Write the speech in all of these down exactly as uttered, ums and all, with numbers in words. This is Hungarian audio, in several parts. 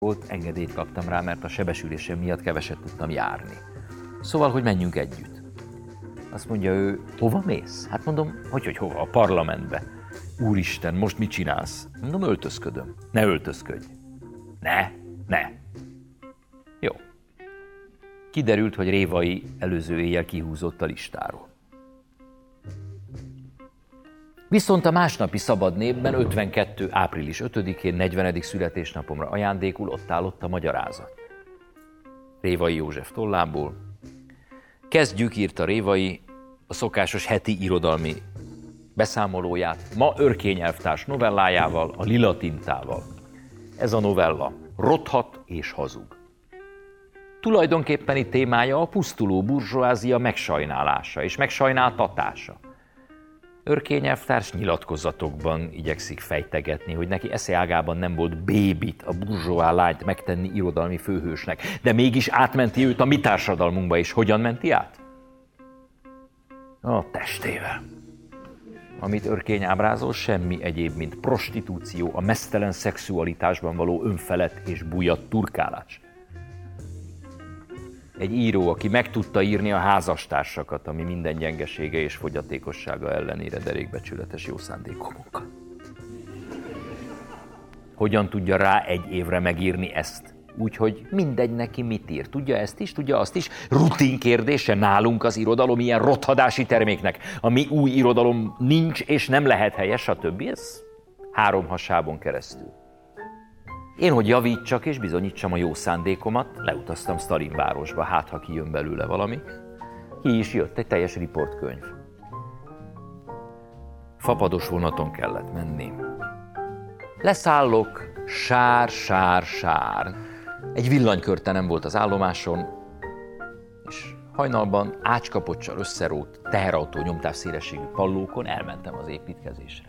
volt, engedélyt kaptam rá, mert a sebesülésem miatt keveset tudtam járni. Szóval, hogy menjünk együtt. Azt mondja ő, hova mész? Hát mondom, hogy, hogy hova? A parlamentbe. Úristen, most mit csinálsz? Mondom, öltözködöm. Ne öltözködj. Ne, ne. Jó. Kiderült, hogy Révai előző éjjel kihúzott a listáról. Viszont a másnapi szabad népben ötvenkettő április ötödikén negyvenedik születésnapomra ajándékul ott állott a magyarázat. Révai József tollából. Kezdjük, írta Révai, a szokásos heti irodalmi beszámolóját, ma Örkény elvtárs novellájával, a Lila tintával. Ez a novella rothat és hazug. Tulajdonképpeni témája a pusztuló burzsóázia megsajnálása és megsajnáltatása. Örkény elvtárs nyilatkozatokban igyekszik fejtegetni, hogy neki eszeágában nem volt bébit, a burzsóá lányt megtenni irodalmi főhősnek, de mégis átmenti őt a mi társadalmunkba, és hogyan menti át? A testével. Amit Örkény ábrázol, semmi egyéb, mint prostitúció, a meztelen szexualitásban való önfelett és bújat turkálás. Egy író, aki meg tudta írni a házastársakat, ami minden gyengesége és fogyatékossága ellenére derékbecsületes jó szándékomokkal. Hogyan tudja rá egy évre megírni ezt? Úgyhogy mindegy neki mit ír. Tudja ezt is, tudja azt is. Rutin kérdése nálunk az irodalom ilyen rothadási terméknek. A mi új irodalom nincs és nem lehet helyes, stb. Ez három hasában keresztül. Én, hogy javítsak és bizonyítsam a jó szándékomat, leutaztam Sztalinvárosba, hát ha kijön belőle valami. Ki is jött, egy teljes riportkönyv. Fapados vonaton kellett menni. Leszállok, sár, sár, sár. Egy villanykörte nem volt az állomáson, és hajnalban ácskapocsal összerót teherautó nyomtásszélességű pallókon elmentem az építkezésre.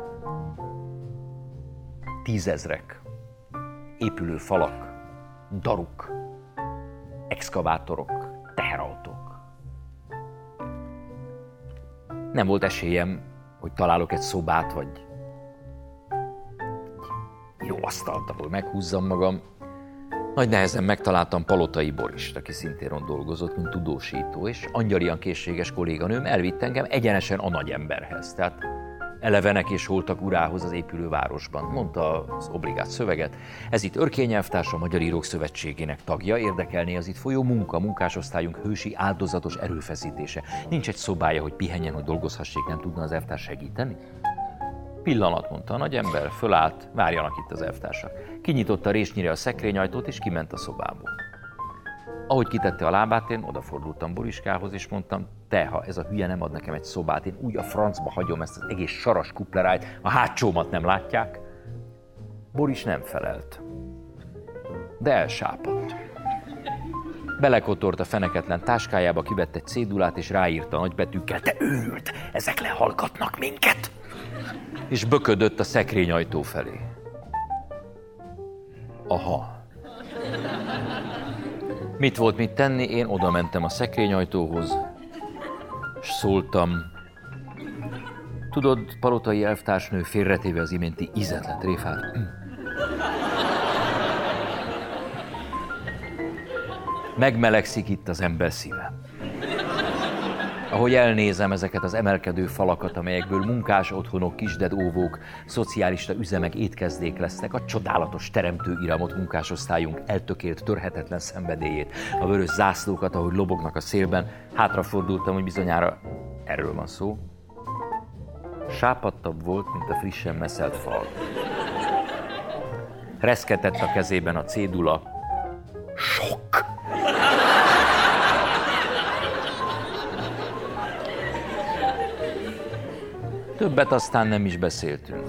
Tízezrek. Épülő falak, daruk, exkavátorok, teherautók. Nem volt esélyem, hogy találok egy szobát, vagy jó asztalt, ahol meghúzzam magam. Nagy nehezen megtaláltam Palotai Borist, aki szintén ott dolgozott, mint tudósító, és angyalian készséges kolléganőm elvitt engem egyenesen a nagyemberhez. Tehát elevenek és holtak urához az épülő városban, mondta az obligát szöveget. Ez itt Örkény elvtárs, a Magyar Írók Szövetségének tagja, érdekelné az itt folyó munka, munkásosztályunk hősi, áldozatos erőfeszítése. Nincs egy szobája, hogy pihenjen, hogy dolgozhassék, nem tudna az elvtárs segíteni? Pillanat, mondta a nagyember, fölállt, várjanak itt az elvtársak. Kinyitotta résnyire a szekrényajtót, és kiment a szobából. Ahogy kitette a lábát, én odafordultam Boriskához, és mondtam, te, ha ez a hülye nem ad nekem egy szobát, én úgy a francba hagyom ezt az egész saras kuplerájt, a hátsómat nem látják. Boris nem felelt, de elsápadt. Belekotort a feneketlen táskájába, kivett egy cédulát, és ráírta nagybetűkkel, te őrült, ezek lehallgatnak minket! És böködött a szekrényajtó felé. Aha. Mit volt mit tenni? Én oda mentem a szekrényajtóhoz, és szóltam. Tudod, Palotai elvtársnő félretéve az iménti ízetlen tréfát. Megmelegszik itt az ember szíve. Ahogy elnézem ezeket az emelkedő falakat, amelyekből munkás otthonok, kisded óvók, szocialista üzemek, étkezdék lesznek, a csodálatos teremtő iramot munkásosztályunk eltökélt, törhetetlen szenvedélyét, a vörös zászlókat, ahogy lobognak a szélben, hátrafordultam, hogy bizonyára erről van szó. Sápadtabb volt, mint a frissen meszelt fal. Reszketett a kezében a cédula. Sok! Többet aztán nem is beszéltünk.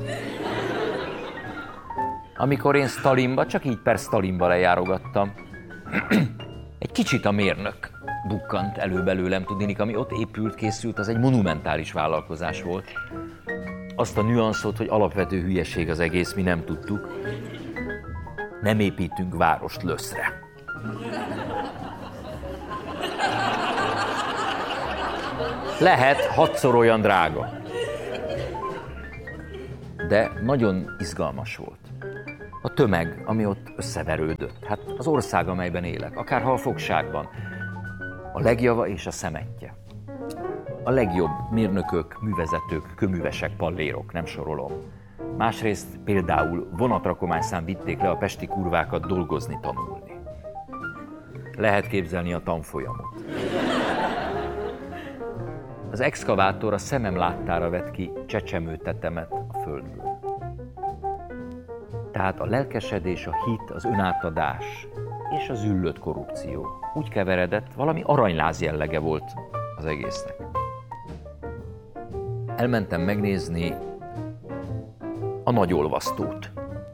Amikor én Sztalinba, csak így per Sztalinba lejárogattam, egy kicsit a mérnök bukkant elő belőlem, tudnék, ami ott épült, készült, az egy monumentális vállalkozás volt. Azt a nüanszot, hogy alapvető hülyeség az egész, mi nem tudtuk. Nem építünk várost löszre. Lehet hatszor olyan drága. De nagyon izgalmas volt. A tömeg, ami ott összeverődött. Hát az ország, amelyben élek, akárha a fogságban. A legjava és a szemettje. A legjobb mérnökök, művezetők, köművesek, pallérok, nem sorolom. Másrészt például vonatrakományszám vitték le a pesti kurvákat dolgozni, tanulni. Lehet képzelni a tanfolyamot. Az exkavátor a szemem láttára vett ki csecsemő tetemet a földből. Tehát a lelkesedés, a hit, az önátadás és az üllött korrupció úgy keveredett, valami aranyláz jellege volt az egésznek. Elmentem megnézni a nagyolvasztót.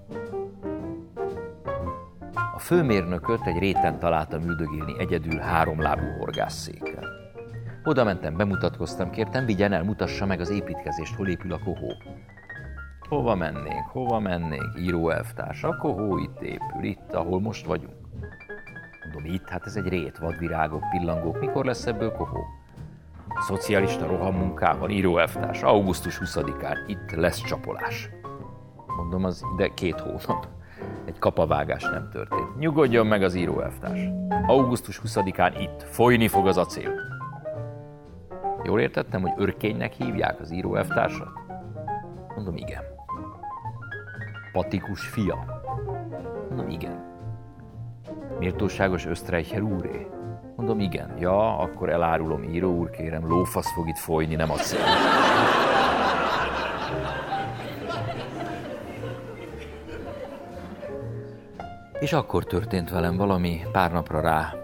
A főmérnököt egy réten találtam üldögélni egyedül háromlábú horgászszékkel. Oda mentem, bemutatkoztam, kértem, vigyen el, mutassa meg az építkezést, hol épül a kohó. Hova mennénk, hova mennénk, íróelvtárs, a kohó itt épül, itt, ahol most vagyunk. Mondom, itt, hát ez egy rét, vadvirágok, pillangók, mikor lesz ebből kohó? A szocialista rohammunkában, íróelvtárs, augusztus huszadikán, itt lesz csapolás. Mondom, az ide két hónap. Egy kapavágás nem történt. Nyugodjon meg az íróelvtárs. augusztus huszadikán itt, folyni fog az acél. Jól értettem, hogy örkénynek hívják az íróelvtársat? Mondom, igen. Patikus fia? Mondom, igen. Méltóságos Ösztreicher úré? Mondom, igen. Ja, akkor elárulom, író úr, kérem, lófasz fog itt folyni, nem acél. És akkor történt velem valami pár napra rá,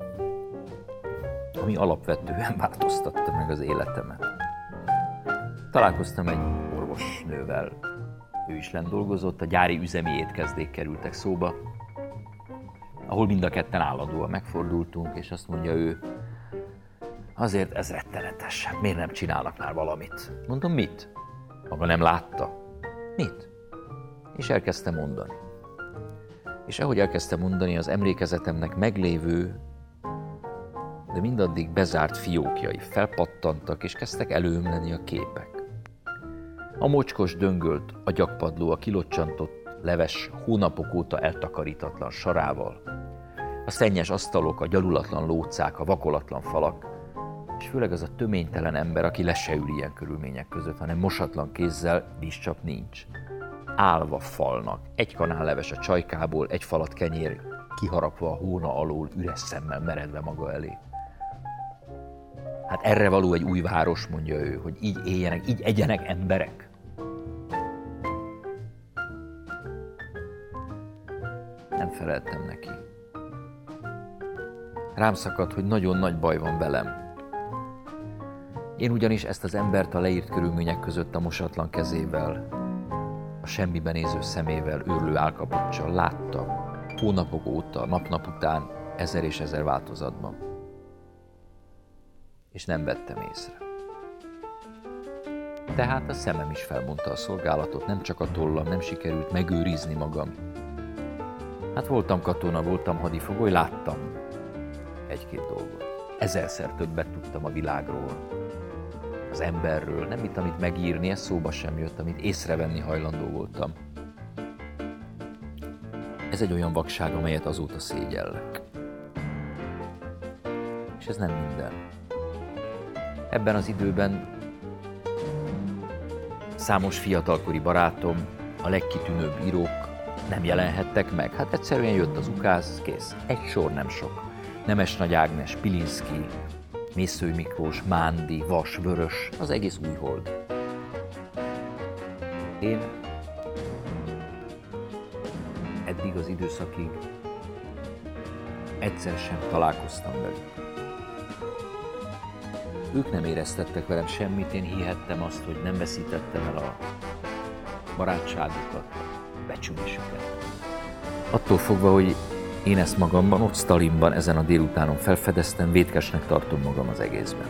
ami alapvetően változtatta meg az életemet. Találkoztam egy orvosnővel, ő is lent dolgozott, a gyári üzemi étkezdék kerültek szóba, ahol mind a ketten állandóan megfordultunk, és azt mondja ő, azért ez rettenetes, miért nem csinálnak már valamit? Mondom, mit? Maga nem látta? Mit? És elkezdtem mondani. És ahogy elkezdtem mondani, az emlékezetemnek meglévő, de mindaddig bezárt fiókjai felpattantak, és kezdtek előömleni a képek. A mocskos, döngölt agyagpadló a kilocsantott leves hónapok óta eltakarítatlan sarával, a szennyes asztalok, a gyalulatlan lócák, a vakolatlan falak, és főleg az a töménytelen ember, aki le se ül ilyen körülmények között, hanem mosatlan kézzel, vízcsap nincs. Állva falnak, egy kanál leves a csajkából, egy falat kenyér, kiharapva a hóna alól, üres szemmel meredve maga elé. Hát erre való egy új város, mondja ő, hogy így éljenek, így egyenek emberek. Nem feleltem neki. Rám szakadt, hogy nagyon nagy baj van velem. Én ugyanis ezt az embert a leírt körülmények között a mosatlan kezével, a semmiben néző szemével, őrlő állkapoccsal láttam, hónapok óta, nap-nap után, ezer és ezer változatban. És nem vettem észre. Tehát a szemem is felmondta a szolgálatot, nem csak a tollam, nem sikerült megőrizni magam. Hát voltam katona, voltam hadifogoly, láttam egy-két dolgot. Ezerszer többet tudtam a világról, az emberről, nem mit, amit megírni, ez szóba sem jött, amit észrevenni hajlandó voltam. Ez egy olyan vakság, amelyet azóta szégyellek. És ez nem minden. Ebben az időben számos fiatalkori barátom, a legkitűnőbb írók nem jelenhettek meg. Hát egyszerűen jött az ukáz, kész. Egy sor, nem sok. Nemes Nagy Ágnes, Pilinszky, Mészői Miklós, Mándi, Vas, Vörös, az egész Újhold. Én eddig az időszakig egyszer sem találkoztam velük. Ők nem éreztettek velem semmit, én hihettem azt, hogy nem veszítettem el a barátságukat, a becsülésüket. Attól fogva, hogy én ezt magamban, ott Stalinban, ezen a délutánon felfedeztem, vétkesnek tartom magam az egészben.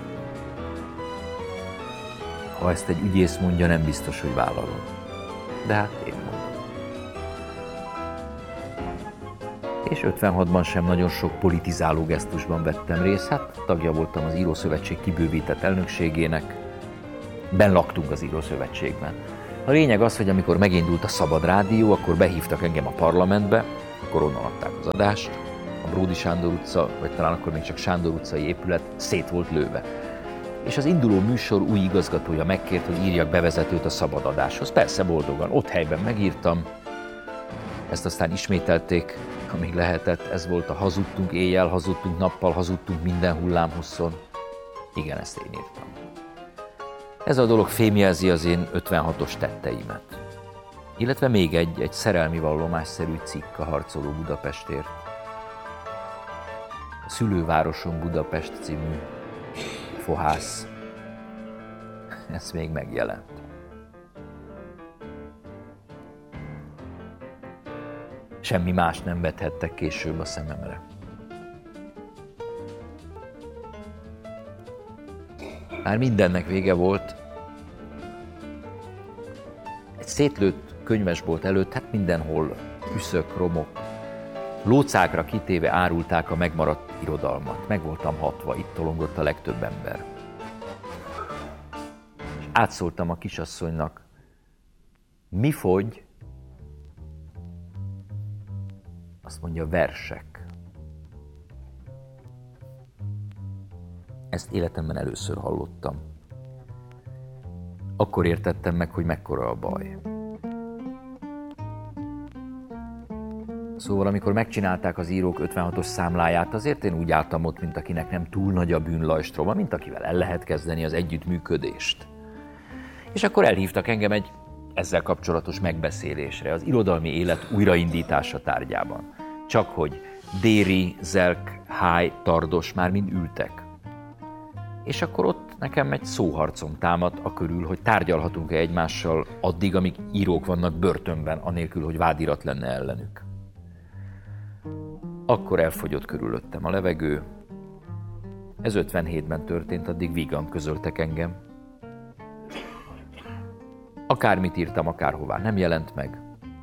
Ha ezt egy ügyész mondja, nem biztos, hogy vállalom. De hát én mondom. És ötvenhatban sem nagyon sok politizáló gesztusban vettem részt, hát tagja voltam az Írószövetség kibővített elnökségének, benn laktunk az Írószövetségben. A lényeg az, hogy amikor megindult a Szabad Rádió, akkor behívtak engem a parlamentbe, akkor onnan adták az adást, a Bródi Sándor utca, vagy talán akkor még csak Sándor utcai épület szét volt lőve. És az induló műsor új igazgatója megkért, hogy írjak bevezetőt a szabad adáshoz. Persze boldogan, ott helyben megírtam, ezt aztán ismételték, amíg lehetett, ez volt a hazudtunk éjjel, hazudtunk nappal, hazudtunk minden hullámhosszon. Igen, ezt én írtam. Ez a dolog fémjelzi az én ötvenhatos tetteimet. Illetve még egy, egy szerelmi vallomásszerű cikk a Harcoló Budapestért. A Szülővárosom Budapest című fohász. Ez még megjelent. Semmi más nem vethettek később a szememre. Már mindennek vége volt. Egy szétlőtt könyvesbolt előtt, hát mindenhol üszök, romok, lócákra kitéve árulták a megmaradt irodalmat. Meg voltam hatva, itt tolongott a legtöbb ember. És átszóltam a kisasszonynak, mi fogy? Azt mondja, versek. Ezt életemben először hallottam. Akkor értettem meg, hogy mekkora a baj. Szóval, amikor megcsinálták az írók ötvenhatos számláját, azért én úgy álltam ott, mint akinek nem túl nagy a bűnlajstroma, mint akivel el lehet kezdeni az együttműködést. És akkor elhívtak engem egy ezzel kapcsolatos megbeszélésre, az irodalmi élet újraindítása tárgyában. Csak hogy Déri, Zelk, Háj, Tardos már mind ültek. És akkor ott nekem egy szóharcom támadt a körül, hogy tárgyalhatunk-e egymással addig, amíg írók vannak börtönben, anélkül, hogy vádirat lenne ellenük. Akkor elfogyott körülöttem a levegő. Ez ötvenhétben történt, addig vígan közöltek engem. Akármit írtam, akárhová nem jelent meg.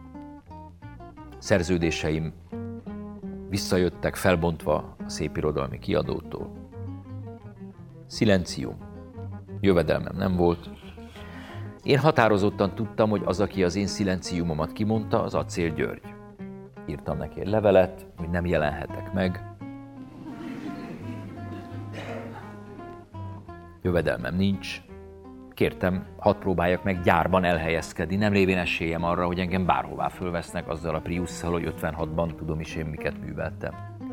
Szerződéseim visszajöttek felbontva a szépirodalmi kiadótól. Szilencium. Jövedelmem nem volt. Én határozottan tudtam, hogy az, aki az én szilenciumomat kimondta, az Acél György. Írtam neki egy levelet, hogy nem jelenhetek meg. Jövedelmem nincs. Kértem, hadd próbáljak meg gyárban elhelyezkedni, nem lévén esélyem arra, hogy engem bárhová fölvesznek azzal a Priusszal, hogy ötvenhatban tudom is én miket műveltem.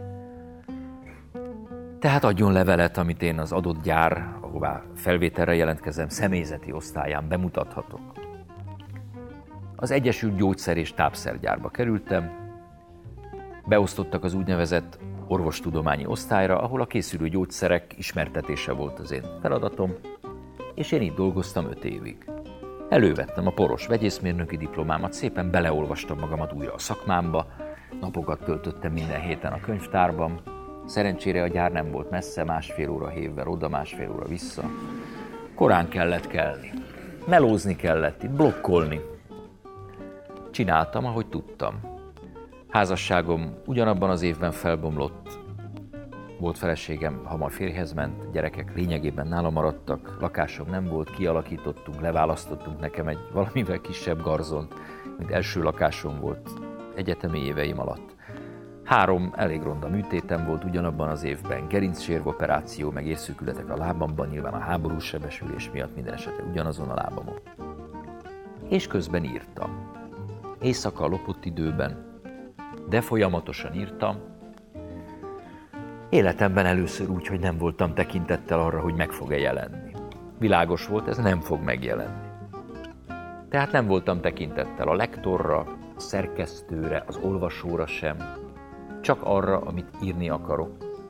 Tehát adjon levelet, amit én az adott gyár, ahová felvételre jelentkezem, személyzeti osztályán bemutathatok. Az Egyesült Gyógyszer- és Tápszergyárba kerültem, beosztottak az úgynevezett orvostudományi osztályra, ahol a készülő gyógyszerek ismertetése volt az én feladatom, és én itt dolgoztam öt évig. Elővettem a poros vegyészmérnöki diplomámat, szépen beleolvastam magamat újra a szakmámba, napokat töltöttem minden héten a könyvtárban. Szerencsére a gyár nem volt messze, másfél óra hévvel oda, másfél óra vissza. Korán kellett kelni. Melózni kellett itt, blokkolni. Csináltam, ahogy tudtam. Házasságom ugyanabban az évben felbomlott. Volt feleségem, hamar férjhez ment, gyerekek lényegében nála maradtak, lakásom nem volt, kialakítottunk, leválasztottunk nekem egy valamivel kisebb garzont, mint első lakásom volt egyetemi éveim alatt. Három elég ronda műtétem volt ugyanabban az évben, gerincsérvoperáció, meg érszűkületek a lábamban, nyilván a háborús sebesülés miatt minden esetre ugyanazon a lábamon. És közben írtam. Éjszaka lopott időben, de folyamatosan írtam. Életemben először úgy, hogy nem voltam tekintettel arra, hogy meg fog-e jelenni. Világos volt, ez nem fog megjelenni. Tehát nem voltam tekintettel a lektorra, a szerkesztőre, az olvasóra sem, csak arra, amit írni akarok.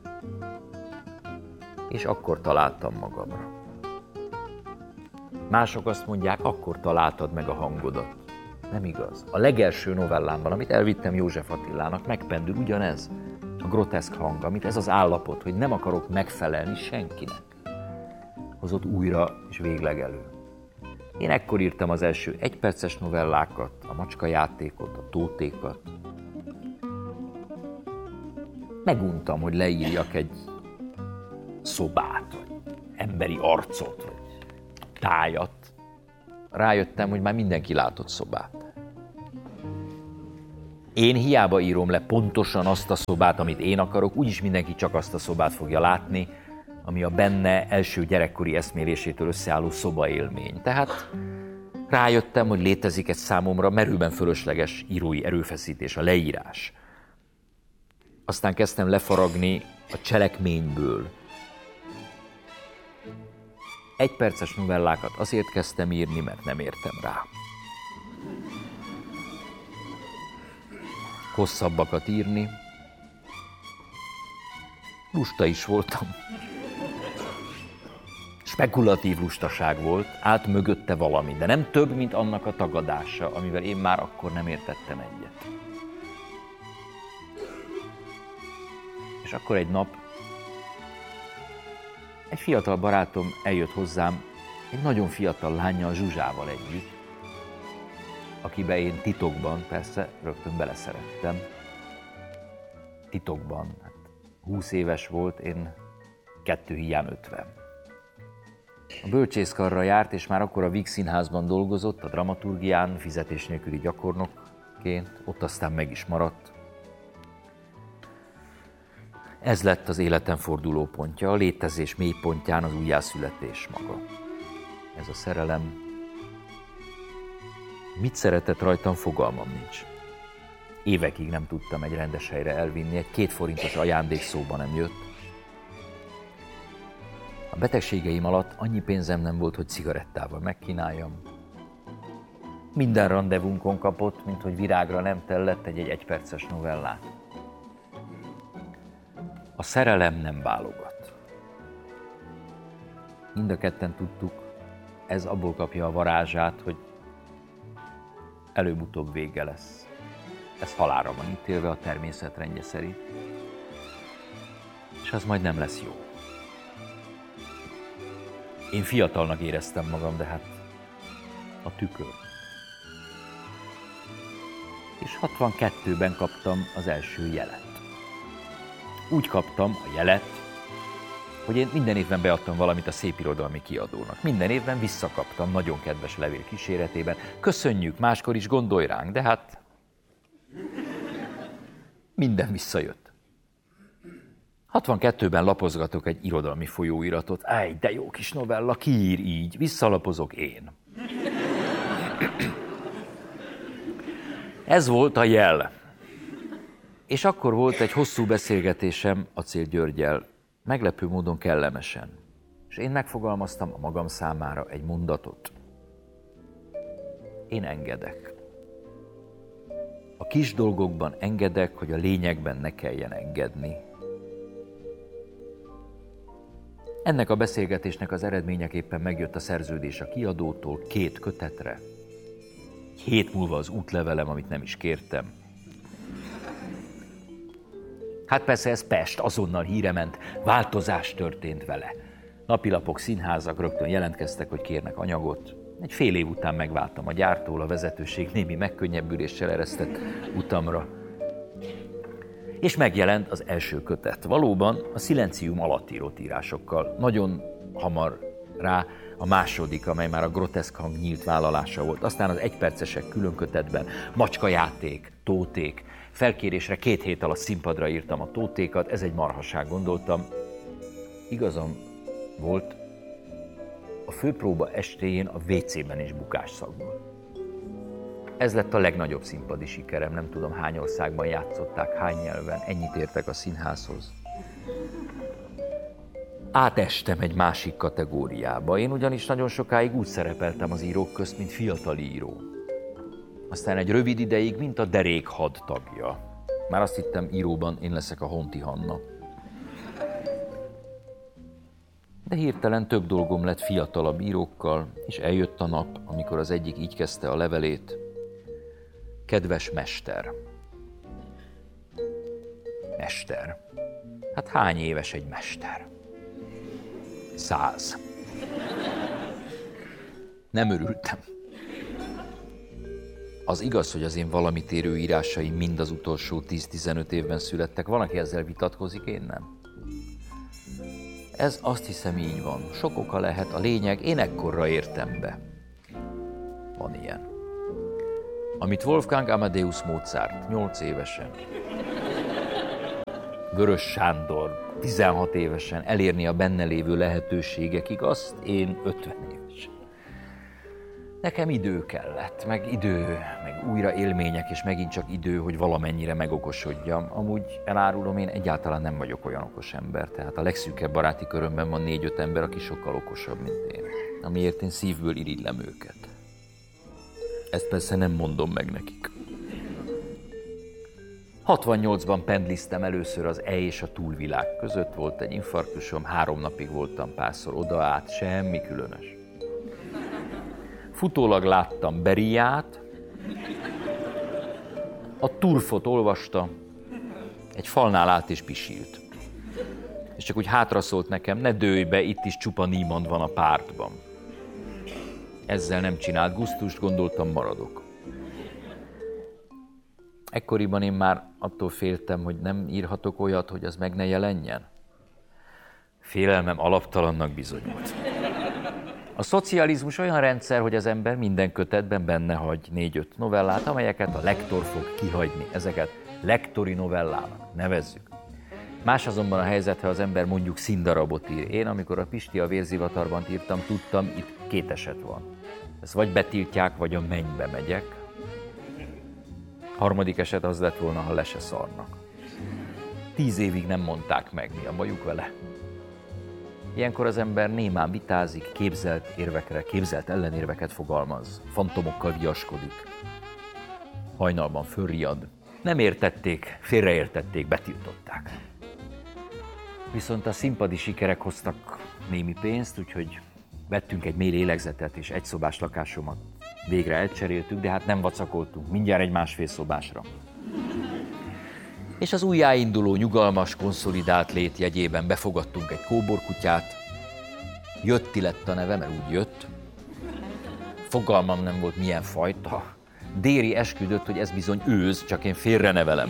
És akkor találtam magamra. Mások azt mondják, akkor találtad meg a hangodat. Nem igaz. A legelső novellámban, amit elvittem József Attilának, megpendül ugyanez. A groteszk hang, amit ez az állapot, hogy nem akarok megfelelni senkinek, hozott újra és végleg elő. Én ekkor írtam az első egyperces novellákat, a macska játékot, a tótékat. Meguntam, hogy leírjak egy szobát, vagy emberi arcot, vagy tájat. rájöttem, hogy már mindenki látott szobát. Én hiába írom le pontosan azt a szobát, amit én akarok, úgyis mindenki csak azt a szobát fogja látni, ami a benne első gyerekkori eszmélésétől összeálló szobaélmény. Tehát rájöttem, hogy létezik egy számomra merőben fölösleges írói erőfeszítés, a leírás. Aztán kezdtem lefaragni a cselekményből. Egyperces novellákat azért kezdtem írni, mert nem értem rá. Hosszabbakat írni. Lusta is voltam. Spekulatív lustaság volt, állt mögötte valami, de nem több, mint annak a tagadása, amivel én már akkor nem értettem egyet. És akkor egy nap egy fiatal barátom eljött hozzám egy nagyon fiatal lánnyal, Zsuzsával együtt, akibe én titokban, persze, rögtön beleszerettem. Titokban. Hát húsz éves volt, én kettő hiány ötven. A bölcsészkarra járt, és már akkor a Víg Színházban dolgozott, a dramaturgián, fizetés nélküli gyakornokként, ott aztán meg is maradt. Ez lett az életem fordulópontja, a létezés mélypontján az újjászületés maga. Ez a szerelem. Mit szeretett rajtam, fogalmam nincs. Évekig nem tudtam egy rendes helyre elvinni, egy két forintos ajándék szóba nem jött. A betegségeim alatt annyi pénzem nem volt, hogy cigarettával megkínáljam. Minden randevúnkon kapott, mint hogy virágra nem tellett egy-egy egyperces novellát. A szerelem nem válogat. Mind a ketten tudtuk, ez abból kapja a varázsát, hogy előbb-utóbb vége lesz. Ez halálra van ítélve a természetrendje szerint. És az majd nem lesz jó. Én fiatalnak éreztem magam, de hát a tükör. És hatvankettőben kaptam az első jelet. Úgy kaptam a jelet, hogy én minden évben beadtam valamit a szépirodalmi kiadónak. Minden évben visszakaptam nagyon kedves levél kíséretében. Köszönjük, máskor is gondolj ránk, de hát minden visszajött. hatvankettőben lapozgatok egy irodalmi folyóiratot. Áj, de jó kis novella, ki ír így? Visszalapozok én. Ez volt a jel. És akkor volt egy hosszú beszélgetésem Acél Györggyel, meglepő módon kellemesen. És én megfogalmaztam a magam számára egy mondatot. Én engedek. A kis dolgokban engedek, hogy a lényegben ne kelljen engedni. Ennek a beszélgetésnek az eredményeképpen megjött a szerződés a kiadótól két kötetre. Hét múlva az útlevelem, amit nem is kértem. Hát persze ez Pest, azonnal híre ment, változás történt vele. Napilapok, színházak rögtön jelentkeztek, hogy kérnek anyagot. Egy fél év után megváltam a gyártól, a vezetőség némi megkönnyebbüléssel eresztett utamra. És megjelent az első kötet. Valóban a szilencium alatt írott írásokkal. Nagyon hamar rá a második, amely már a groteszk hang nyílt vállalása volt. Aztán az egypercesek külön kötetben, macskajáték, tóték. Felkérésre két hét alatt színpadra írtam a tótékat, ez egy marhaság, gondoltam. Igazam volt, a főpróba estéjén a vé cében is bukásszag volt. Ez lett a legnagyobb színpadi sikerem, nem tudom hány országban játszották, hány nyelven, ennyit értek a színházhoz. Átestem egy másik kategóriába, én ugyanis nagyon sokáig úgy szerepeltem az írók közt, mint fiatal író. Aztán egy rövid ideig, mint a derék had tagja. Már azt hittem, íróban én leszek a Honti Hanna. De hirtelen több dolgom lett fiatalabb írókkal, és eljött a nap, amikor az egyik így kezdte a levelét. Kedves mester. Mester. Hát hány éves egy mester? Száz. Nem örültem. Az igaz, hogy az én valamit érő írásaim mind az utolsó tíz-tizenöt évben születtek. Van, aki ezzel vitatkozik, én nem. Ez azt hiszem így van. Sok oka lehet, a lényeg, én ekkorra értem be. van ilyen. Amit Wolfgang Amadeus Mozart nyolc évesen, Vörös Sándor tizenhat évesen elérni a benne lévő lehetőségekig, azt én ötven évesen. Nekem idő kellett, meg idő, meg újra élmények, és megint csak idő, hogy valamennyire megokosodjam. Amúgy elárulom, én egyáltalán nem vagyok olyan okos ember, tehát a legszűkebb baráti körömben van négy-öt ember, aki sokkal okosabb, mint én. Amiért én szívből irigylem őket. Ezt persze nem mondom meg nekik. hatvannyolcban pendliztem először az E és a túlvilág között, volt egy infarktusom, három napig voltam párszor oda-át, semmi különös. Futólag láttam Beriát, a Turfot olvasta, egy falnál állt és pisilt. És csak úgy hátra szólt nekem, ne dőlj be, itt is csupa Niemand van a pártban. Ezzel nem csinált gusztust, gondoltam, maradok. Ekkoriban én már attól féltem, hogy nem írhatok olyat, hogy az meg ne jelenjen. Félelmem alaptalannak bizonyult. A szocializmus olyan rendszer, hogy az ember minden kötetben benne hagy négy-öt novellát, amelyeket a lektor fog kihagyni. Ezeket lektori novellának nevezzük. Más azonban a helyzet, ha az ember mondjuk színdarabot ír. Én, amikor a Pisti a vérzivatarban írtam, tudtam, itt két eset van. Ezt vagy betiltják, vagy a mennybe megyek. Harmadik eset az lett volna, ha le se szarnak. Tíz évig nem mondták meg, mi a bajuk vele. Ilyenkor az ember némán vitázik, képzelt érvekre, képzelt ellenérveket fogalmaz, fantomokkal viaskodik. Hajnalban fölriad. Nem értették, félreértették, betiltották. Viszont a színpadi sikerek hoztak némi pénzt, úgyhogy vettünk egy mély lélegzetet, és egy szobás lakásomat végre elcseréltük, de hát nem vacakoltunk, mindjárt egy másfél szobásra. És az újjáinduló, nyugalmas, konszolidált lét jegyében befogadtunk egy kóborkutyát. Jötti lett a neve, mert úgy jött. Fogalmam nem volt, milyen fajta. Déri esküdött, hogy ez bizony őz, csak én félrenevelem.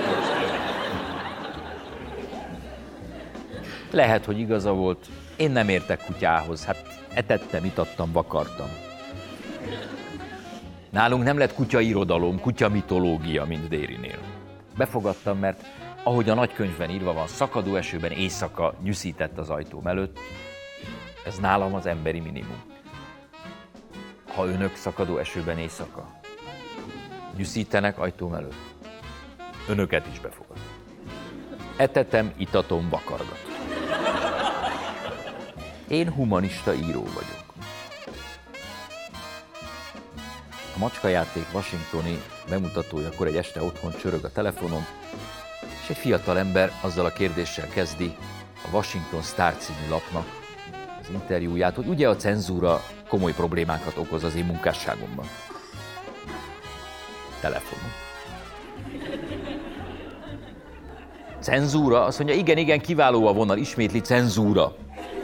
Lehet, hogy igaza volt, én nem értek kutyához, hát etettem, itattam, vakartam. Nálunk nem lett kutyairodalom, kutyamitológia, mint Dérinél. Befogadtam, mert ahogy a nagykönyvben írva van, szakadó esőben éjszaka nyüszített az ajtóm előtt, ez nálam az emberi minimum. Ha önök szakadó esőben éjszaka nyüszítenek ajtóm előtt, önöket is befogadom. Etetem, itatom, vakargatom. Én humanista író vagyok. A macskajáték washingtoni bemutatójakor egy este otthon csörög a telefonom, és egy fiatal ember azzal a kérdéssel kezdi a Washington Star című lapnak az interjúját, hogy ugye a cenzúra komoly problémákat okoz az én munkásságomban. Telefonom. Cenzúra? Azt mondja, igen, igen, kiváló a vonal, ismétli, cenzúra.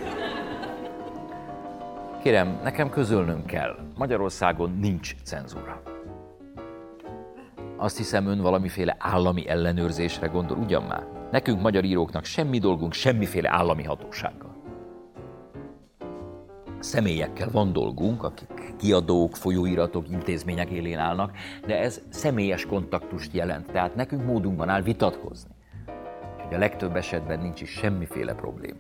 Kérem, nekem közölnöm kell, Magyarországon nincs cenzúra. Azt hiszem, ön valamiféle állami ellenőrzésre gondol, ugyan már? Nekünk, magyar íróknak semmi dolgunk semmiféle állami hatósággal. Személyekkel van dolgunk, akik kiadók, folyóiratok, intézmények élén állnak, de ez személyes kontaktust jelent, tehát nekünk módunkban áll vitatkozni. Úgyhogy a legtöbb esetben nincs is semmiféle probléma.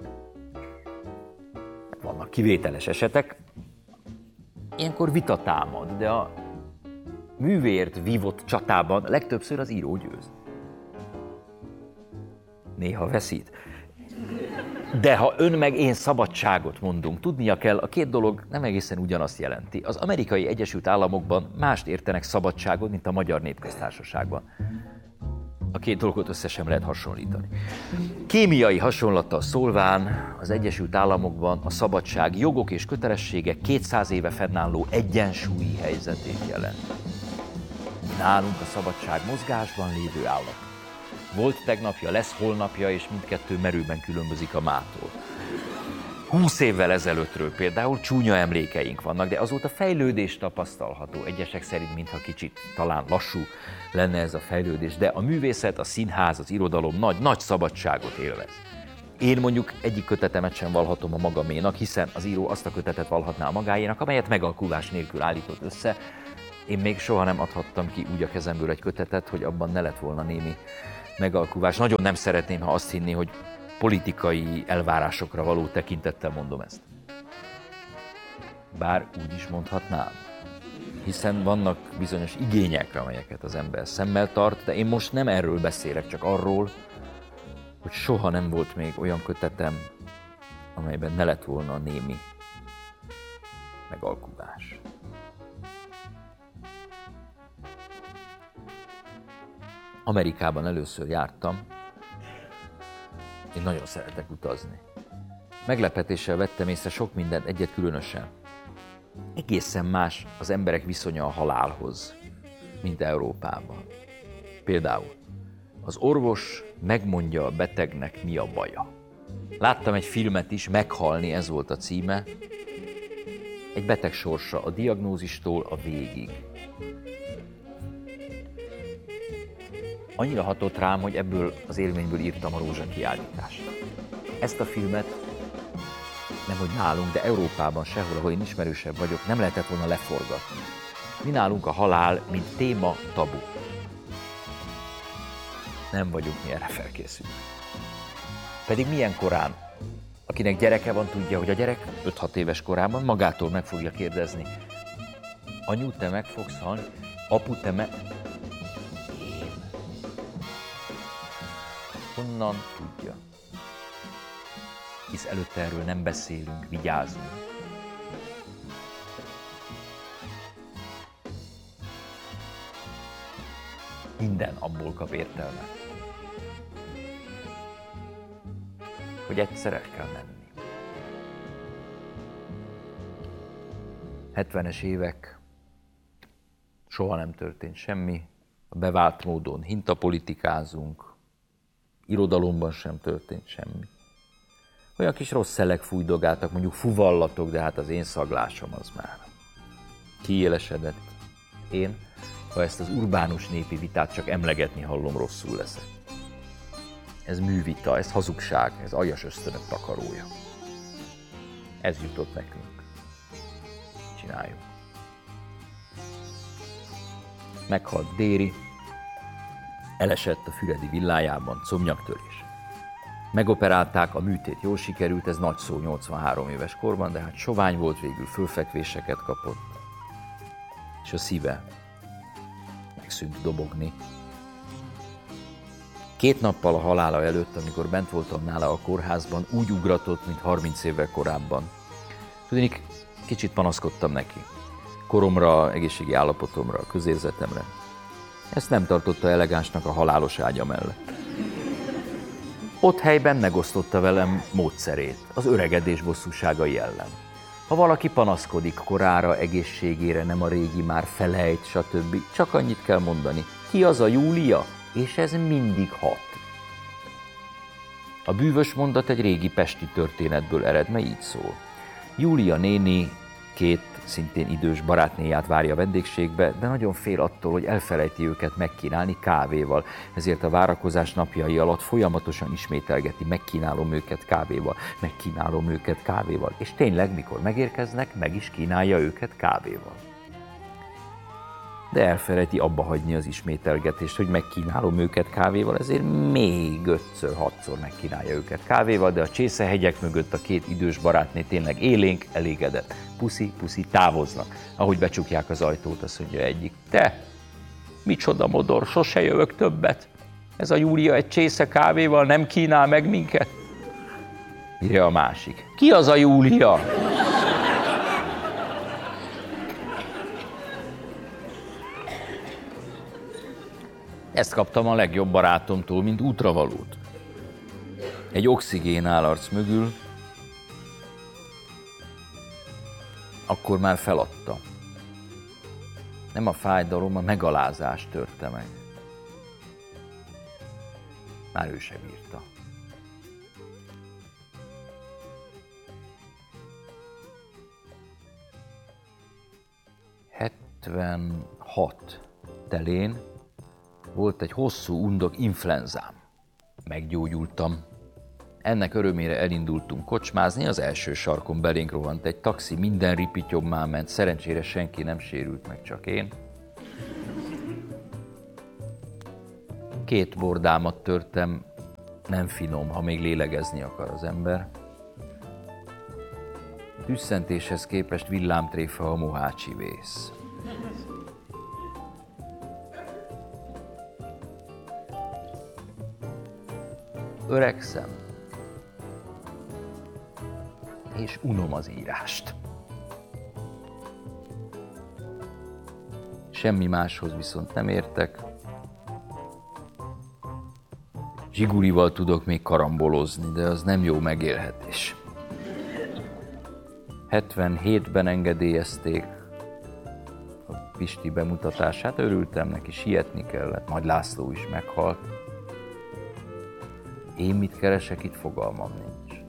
Vannak kivételes esetek, ilyenkor vita támad, de a művéért vívott csatában legtöbbször az író győz. Néha veszít. De ha ön meg én szabadságot mondunk, tudnia kell, a két dolog nem egészen ugyanazt jelenti. Az Amerikai Egyesült Államokban mást értenek szabadságot, mint a Magyar Népköztársaságban. A két dolgot össze sem lehet hasonlítani. Kémiai hasonlattal szólván az Egyesült Államokban a szabadság jogok és kötelességek kétszáz éve fennálló egyensúlyi helyzetét jelent. Nálunk a szabadság mozgásban lévő állat. Volt tegnapja, lesz holnapja, és mindkettő merőben különbözik a mától. Húsz évvel ezelőttről például csúnya emlékeink vannak, de azóta fejlődés tapasztalható. Egyesek szerint, mintha kicsit talán lassú lenne ez a fejlődés, de a művészet, a színház, az irodalom nagy, nagy szabadságot élvez. Én mondjuk egyik kötetemet sem vallhatom a magaménak, hiszen az író azt a kötetet vallhatná a magáénak, amelyet megalkuvás nélkül állított össze. Én még soha nem adhattam ki úgy a kezemből egy kötetet, hogy abban ne lett volna némi megalkuvás. Nagyon nem szeretném, ha azt hinni, hogy politikai elvárásokra való tekintettel mondom ezt. Bár úgy is mondhatnám, hiszen vannak bizonyos igények, amelyeket az ember szemmel tart, de én most nem erről beszélek, csak arról, hogy soha nem volt még olyan kötetem, amelyben ne lett volna némi megalkuvás. Amerikában először jártam, én nagyon szeretek utazni. Meglepetéssel vettem észre sok mindent, egyet különösen. Egészen más az emberek viszonya a halálhoz, mint Európában. Például az orvos megmondja a betegnek, mi a baja. Láttam egy filmet is, Meghalni, ez volt a címe. Egy beteg sorsa a diagnózistól a végig. Annyira hatott rám, hogy ebből az élményből írtam a Rózsa kiállítást. Ezt a filmet nem hogy nálunk, de Európában sehol, ahol én ismerősebb vagyok, nem lehetett volna leforgatni. Mi nálunk a halál, mint téma, tabu. Nem vagyunk mi erre felkészülve. Pedig milyen korán? Akinek gyereke van, tudja, hogy a gyerek öt-hat éves korában magától meg fogja kérdezni. Anyu, te meg fogsz halni? Apu, te me... Én. Honnan tudja? Hisz előtte erről nem beszélünk, vigyázzunk. Minden abból kap értelmet, hogy egyszer el kell menni. hetvenes évek, soha nem történt semmi, a bevált módon hintapolitikázunk, irodalomban sem történt semmi. Olyan kis rossz szelek fújdogáltak, mondjuk fuvallatok, de hát az én szaglásom az már kiélesedett. Én, ha ezt az urbánus népi vitát csak emlegetni hallom, rosszul leszek. Ez művita, ez hazugság, ez aljas ösztönök takarója. Ez jutott nekünk. Csináljuk. Meghalt Déri, elesett a Füredi villájában, comnyaktörés. Megoperálták, a műtét jól sikerült, ez nagy szó nyolcvanhárom éves korban, de hát sovány volt, végül fölfekvéseket kapott, és a szíve megszűnt dobogni. Két nappal a halála előtt, amikor bent voltam nála a kórházban, úgy ugratott, mint harminc évvel korábban. Tudnék, kicsit panaszkodtam neki. Koromra, egészségi állapotomra, közérzetemre. Ezt nem tartotta elegánsnak a halálos ágya mellett. Ott helyben megosztotta velem módszerét, az öregedés bosszúságai ellen. Ha valaki panaszkodik korára, egészségére, nem a régi, már felejt, stb., csak annyit kell mondani. Ki az a Júlia? És ez mindig hat. A bűvös mondat egy régi pesti történetből ered, mely így szól. Júlia néni két szintén idős barátnéját várja vendégségbe, de nagyon fél attól, hogy elfelejti őket megkínálni kávéval. Ezért a várakozás napjai alatt folyamatosan ismételgeti, megkínálom őket kávéval, megkínálom őket kávéval. És tényleg, mikor megérkeznek, meg is kínálja őket kávéval. De elfelejti abba hagyni az ismételgetést, hogy megkínálom őket kávéval, ezért még ötször, hatszor megkínálja őket kávéval, de a csészehegyek mögött a két idős barátné tényleg élénk, elégedett. Puszi, puszi, távoznak. Ahogy becsukják az ajtót, azt mondja egyik. Te, micsoda modor, sose jövök többet. Ez a Júlia egy csésze kávéval nem kínál meg minket? Mire a másik? Ki az a Júlia? Ezt kaptam a legjobb barátomtól, mint útravalót. Egy oxigén állarc mögül, akkor már feladta. Nem a fájdalom, a megalázás törte meg. Már ő sem bírta. hetvenhat telén volt egy hosszú undok influenzám. Meggyógyultam, Ennek örömére elindultunk kocsmázni, az első sarkon belénk rohant egy taxi, minden ripityommá ment, szerencsére senki nem sérült meg, csak én. Két bordámat törtem, nem finom, ha még lélegezni akar az ember. Tüsszentéshez képest villámtréfa a mohácsi vész. Öregszem, és unom az írást. Semmi máshoz viszont nem értek. Zsigulival tudok még karambolozni, de az nem jó megélhetés. hetvenhétben engedélyezték a Pisti bemutatását, örültem neki, sietni kellett, majd László is meghalt. Én mit keresek itt, fogalmam nincs.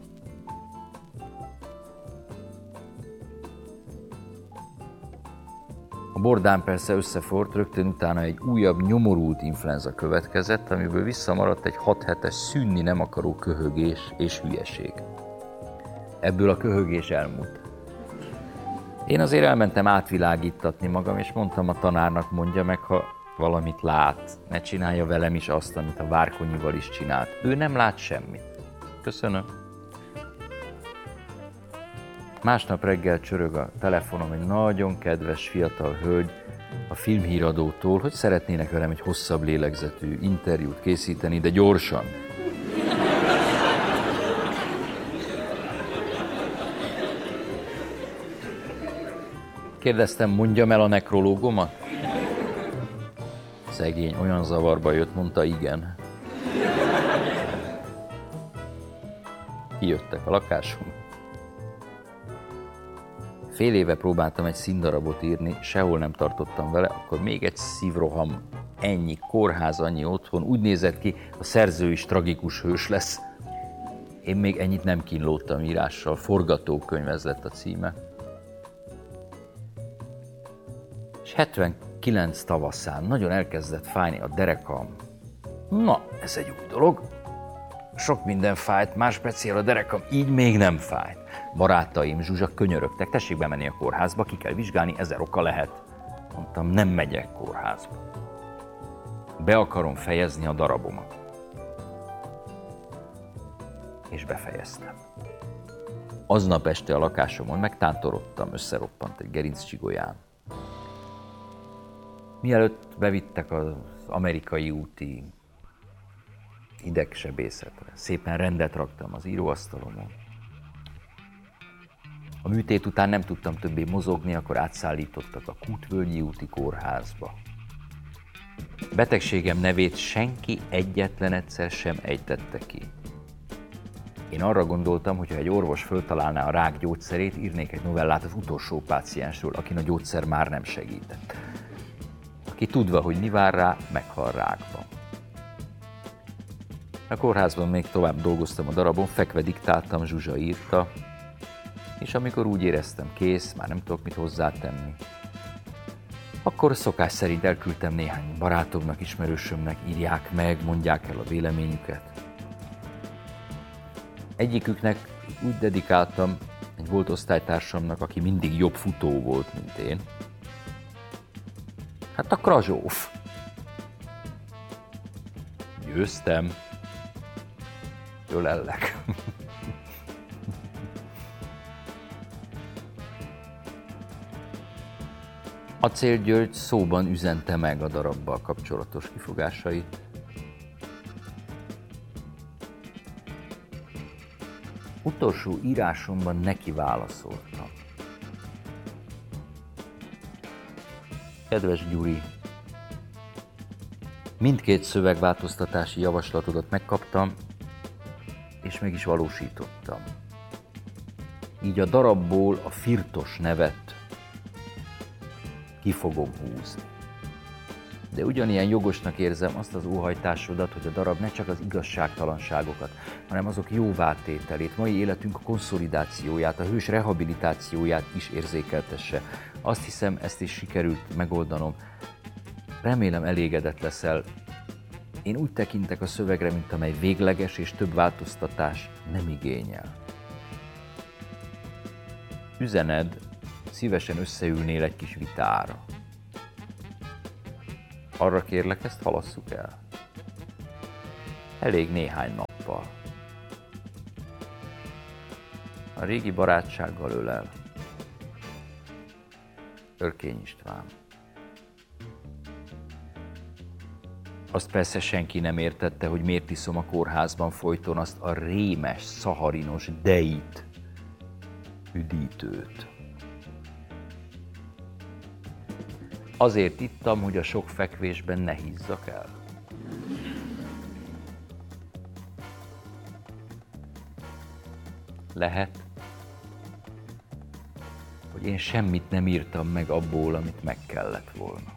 A bordán persze összefort, rögtön utána egy újabb nyomorult influenza következett, amiből visszamaradt egy hat hetes szűnni nem akaró köhögés és hülyeség. Ebből a köhögés elmúlt. Én azért elmentem átvilágítatni magam, és mondtam a tanárnak, mondja meg, ha valamit lát, ne csinálja velem is azt, amit a Várkonyival is csinált. Ő nem lát semmit. Köszönöm. Másnap reggel csörög a telefonom egy nagyon kedves fiatal hölgy a filmhíradótól, hogy szeretnének velem egy hosszabb lélegzetű interjút készíteni, de gyorsan. Kérdeztem, mondjam el a nekrológomat? Szegény olyan zavarba jött, mondta igen. Kijöttek a lakásom. Fél éve próbáltam egy színdarabot írni, sehol nem tartottam vele, akkor még egy szívroham, ennyi kórház, annyi otthon, úgy nézett ki, a szerző is tragikus hős lesz. Én még ennyit nem kínlódtam írással, forgatókönyv, ez lett a címe. És hetvenkilenc tavaszán nagyon elkezdett fájni a derekam. Na, ez egy új dolog. Sok minden fájt, más speciál a derekam, így még nem fájt. Barátaim, Zsuzsa, könyörögtek, tessék bemenni a kórházba, ki kell vizsgálni, ezer oka lehet. Mondtam, nem megyek kórházba. Be akarom fejezni a darabomat. És befejeztem. Aznap este a lakásomon megtántorodtam, összeroppant egy gerinccsigolyám. Mielőtt bevittek az amerikai úti idegsebészetre, szépen rendet raktam az íróasztalomon. A műtét után nem tudtam többé mozogni, akkor átszállítottak a Kútvölgyi úti kórházba. Betegségem nevét senki egyetlen egyszer sem ejtette ki. Én arra gondoltam, hogy ha egy orvos föltalálná a rák gyógyszerét, írnék egy novellát az utolsó páciensről, akin a gyógyszer már nem segített. Aki tudva, hogy mi vár rá, meghal rákban. A kórházban még tovább dolgoztam a darabon, fekve diktáltam, Zsuzsa írta, és amikor úgy éreztem, kész, már nem tudok mit hozzátenni, akkor szokás szerint elküldtem néhány barátomnak, ismerősömnek, írják meg, mondják el a véleményüket. Egyiküknek úgy dedikáltam, egy volt osztálytársamnak, aki mindig jobb futó volt, mint én. Hát a Krazsóf. Győztem. Ölellek. Acél György szóban üzente meg a darabbal kapcsolatos kifogásait. Utolsó írásomban neki válaszoltam. Kedves Gyuri, mindkét szövegváltoztatási javaslatodat megkaptam, és meg is valósítottam. Így a darabból a Firtos nevet ki fogom húzni. De ugyanilyen jogosnak érzem azt az óhajtásodat, hogy a darab ne csak az igazságtalanságokat, hanem azok jóvátételét, mai életünk konszolidációját, a hős rehabilitációját is érzékeltesse. Azt hiszem, ezt is sikerült megoldanom. Remélem elégedett leszel. Én úgy tekintek a szövegre, mint amely végleges és több változtatás nem igényel. Üzened, szívesen összeülnél egy kis vitára. Arra kérlek, ezt halasszuk el. Elég néhány nappal. A régi barátsággal ölel. Örkény István. Azt persze senki nem értette, hogy miért iszom a kórházban folyton azt a rémes, szaharinos deit, üdítőt. Azért ittam, hogy a sok fekvésben ne hízzak el. Lehet, hogy én semmit nem írtam meg abból, amit meg kellett volna.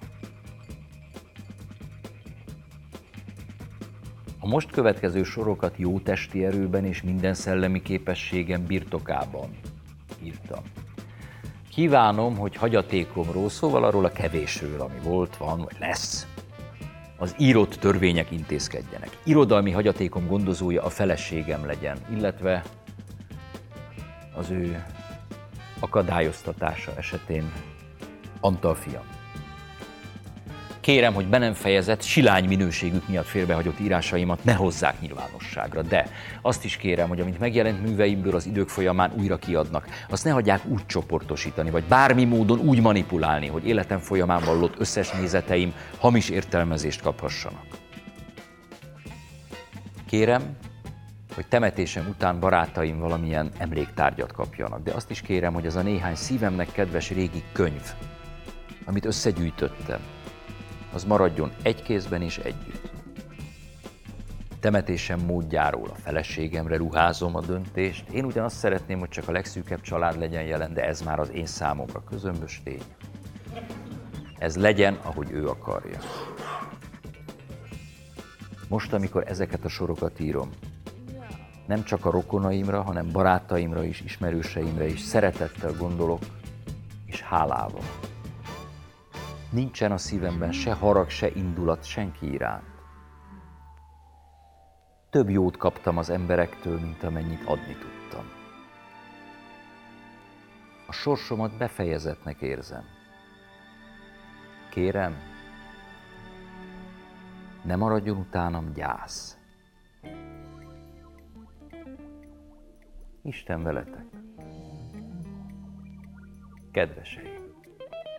A most következő sorokat jó testi erőben és minden szellemi képességem birtokában írtam. Kívánom, hogy hagyatékomról, szóval arról a kevésről, ami volt, van, vagy lesz, az írott törvények intézkedjenek. Irodalmi hagyatékom gondozója a feleségem legyen, illetve az ő akadályoztatása esetén Antal fiam. Kérem, hogy be nem fejezett, silány minőségük miatt félbehagyott írásaimat ne hozzák nyilvánosságra, de azt is kérem, hogy amint megjelent műveimből az idők folyamán újra kiadnak, azt ne hagyják úgy csoportosítani, vagy bármi módon úgy manipulálni, hogy életem folyamán vallott összes nézeteim hamis értelmezést kaphassanak. Kérem, hogy temetésem után barátaim valamilyen emléktárgyat kapjanak, de azt is kérem, hogy az a néhány szívemnek kedves régi könyv, amit összegyűjtöttem, az maradjon egy kézben és együtt. Temetésem módjáról a feleségemre ruházom a döntést. Én ugyan azt szeretném, hogy csak a legszűkebb család legyen jelen, de ez már az én számomra közömbös tény. Ez legyen, ahogy ő akarja. Most, amikor ezeket a sorokat írom, nem csak a rokonaimra, hanem barátaimra is, ismerőseimre is szeretettel gondolok, és hálával. Nincsen a szívemben se harag, se indulat senki iránt. Több jót kaptam az emberektől, mint amennyit adni tudtam. A sorsomat befejezettnek érzem. Kérem, ne maradjon utánam gyász. Isten veletek! Kedveseim!